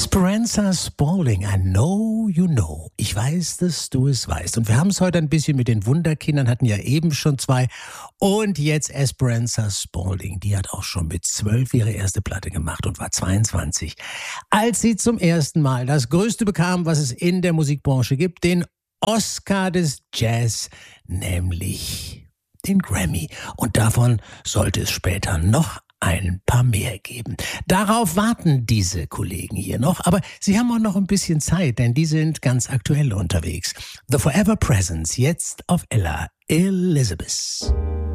Esperanza Spalding, I know you know. Ich weiß, dass du es weißt. Und wir haben es heute ein bisschen mit den Wunderkindern, hatten ja eben schon 2. Und jetzt Esperanza Spalding, die hat auch schon mit 12 ihre erste Platte gemacht und war 22. Als sie zum ersten Mal das Größte bekam, was es in der Musikbranche gibt, den Oscar des Jazz, nämlich den Grammy. Und davon sollte es später noch ein paar mehr geben. Darauf warten diese Kollegen hier noch, aber sie haben auch noch ein bisschen Zeit, denn die sind ganz aktuell unterwegs. The Forever Presence, jetzt auf Ella Elizabeth.